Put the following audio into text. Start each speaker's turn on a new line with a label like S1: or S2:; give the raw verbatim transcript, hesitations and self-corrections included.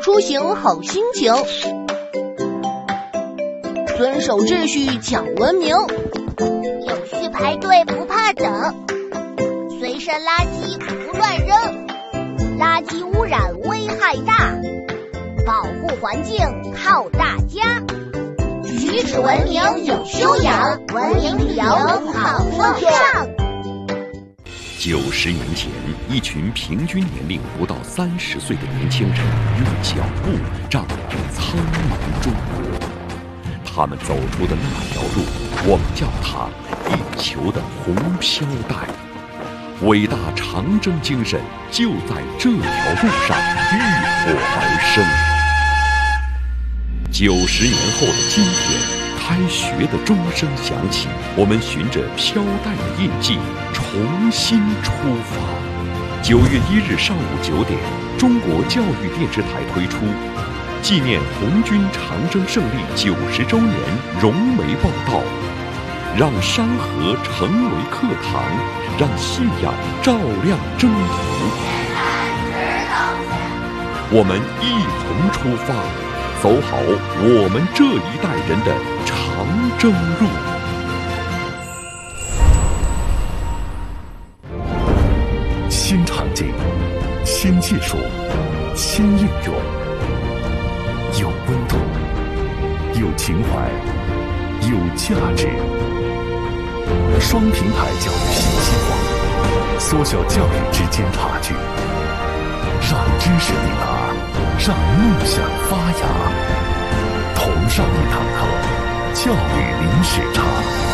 S1: 出行好心情，遵守秩序讲文明，
S2: 有序排队不怕等，随身垃圾不乱扔，垃圾污染危害大，保护环境靠大家，举止文明有修养，文明旅游好风尚。
S3: 九十年前，一群平均年龄不到三十岁的年轻人用脚步丈量苍茫中国。他们走出的那条路，我们叫它地球的红飘带。伟大长征精神就在这条路上浴火而生。九十年后的今天，开学的钟声响起，我们循着飘带的印记重新出发。九月一日上午九点，中国教育电视台推出纪念红军长征胜利九十周年融媒报道，让山河成为课堂，让信仰照亮征途。我们一同出发，走好我们这一代人的长征路。
S4: 新场景，新技术，新应用，有温度，有情怀，有价值。双平台教育信息化，缩小教育之间差距，让知识抵达，让梦想发芽。同上一堂课，教育零时差。